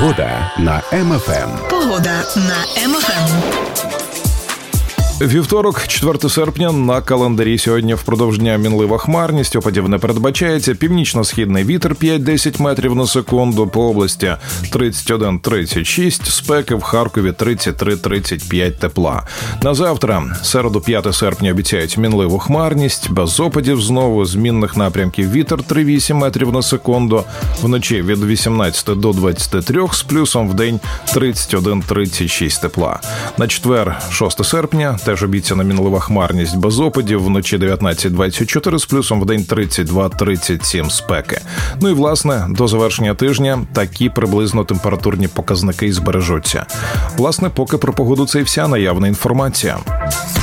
Погода на МФМ. Погода на МФМ. Вівторок, 4 серпня, на календарі. Сьогодні впродовж дня мінлива хмарність, опадів не передбачається. Північно-східний вітер 5-10 метрів на секунду, по області 31-36, спеки в Харкові 33-35 тепла. На завтра, середу 5 серпня, обіцяють мінливу хмарність, без опадів знову, змінних напрямків вітер 3-8 метрів на секунду, вночі від 18 до 23, з плюсом в день 31-36 тепла. На четвер, 6 серпня, теж обіцяна мінлива хмарність без опадів, вночі 19-24, з плюсом в день 32-37 спеки. Ну і, власне, до завершення тижня такі приблизно температурні показники і збережуться. Власне, поки про погоду це і вся наявна інформація.